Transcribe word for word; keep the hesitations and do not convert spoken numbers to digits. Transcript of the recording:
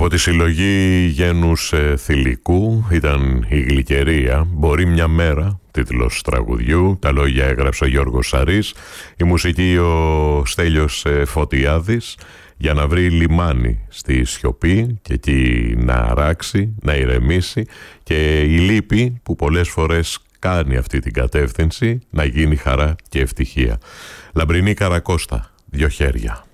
Από τη συλλογή Γένους ε, Θηλυκού ήταν η Γλυκερία, μπορεί μια μέρα, τίτλος τραγουδιού. Τα λόγια έγραψε ο Γιώργος Σαρής, η μουσική ο Στέλιος ε, Φωτιάδης, για να βρει λιμάνι στη σιωπή και εκεί να αράξει, να ηρεμήσει και η λύπη που πολλές φορές κάνει αυτή την κατεύθυνση να γίνει χαρά και ευτυχία. Λαμπρινή Καρακώστα, δυο χέρια.